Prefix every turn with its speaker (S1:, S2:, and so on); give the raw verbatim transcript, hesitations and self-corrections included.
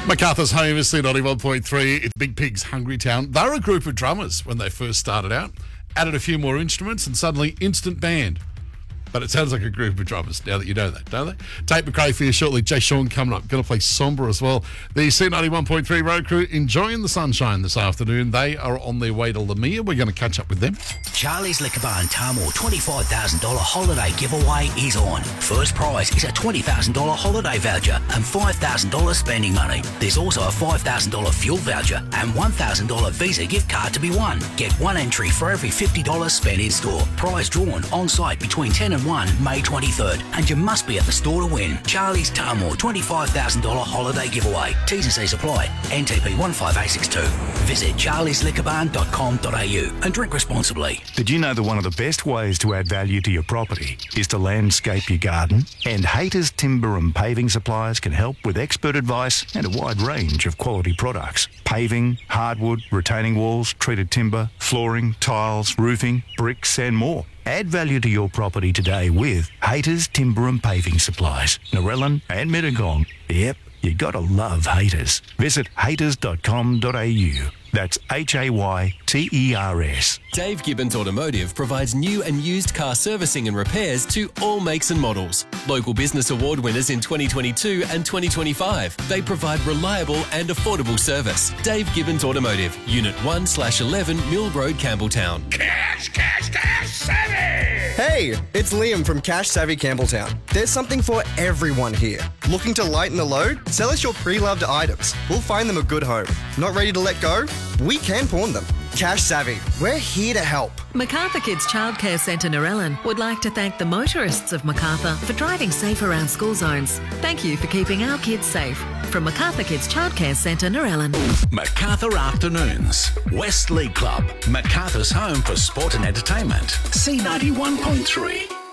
S1: Macarthur's home is C ninety-one point three. It's Big Pig's Hungry Town. They're a group of drummers when they first started out. Added a few more instruments and suddenly instant band. But it sounds like a group of drummers now that you know that, don't they? Tate McRae for you shortly. Jay Sean coming up. Going to play Sombra as well. The C ninety-one point three road crew enjoying the sunshine this afternoon. They are on their way to Lamia. We're going to catch up with them.
S2: Charlie's Liquor Bar in Tamworth twenty-five thousand dollars holiday giveaway is on. First prize is a twenty thousand dollars holiday voucher and five thousand dollars spending money. There's also a five thousand dollars fuel voucher and one thousand dollars Visa gift card to be won. Get one entry for every fifty dollars spent in store. Prize drawn on site between ten and one, May twenty-third. And you must be at the store to win. Charlie's Tamworth twenty-five thousand dollars holiday giveaway. T's and C's apply. N T P one five eight six two. Visit charlies liquor barn dot com dot a u and drink responsibly.
S3: Did you know that one of the best ways to add value to your property is to landscape your garden? And Haters Timber and Paving Supplies can help with expert advice and a wide range of quality products. Paving, hardwood, retaining walls, treated timber, flooring, tiles, roofing, bricks and more. Add value to your property today with Haters Timber and Paving Supplies, Narellan and Mittagong. Yep, you gotta love Haters. Visit haters dot com dot a u. That's H A Y T E R S.
S4: Dave Gibbons Automotive provides new and used car servicing and repairs to all makes and models. Local Business Award winners in twenty twenty-two and twenty twenty-five. They provide reliable and affordable service. Dave Gibbons Automotive, Unit one slash eleven Mill Road, Campbelltown.
S5: Cash, cash, cash, savvy!
S6: Hey, it's Liam from Cash Savvy Campbelltown. There's something for everyone here. Looking to lighten the load? Sell us your pre-loved items. We'll find them a good home. Not ready to let go? We can pawn them. Cash Savvy, we're here to help.
S7: Macarthur Kids Childcare Centre Narellan would like to thank the motorists of Macarthur for driving safe around school zones. Thank you for keeping our kids safe. From Macarthur Kids Childcare Centre Narellan.
S2: Macarthur Afternoons. West League Club. Macarthur's home for sport and entertainment. C ninety-one point three.